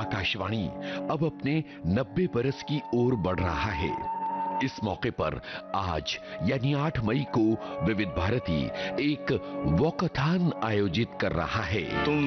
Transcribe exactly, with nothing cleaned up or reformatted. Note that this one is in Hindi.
आकाशवाणी अब अपने नब्बे बरस की ओर बढ़ रहा है। इस मौके पर आज यानी आठ मई को विविध भारती एक वॉकथॉन आयोजित कर रहा है।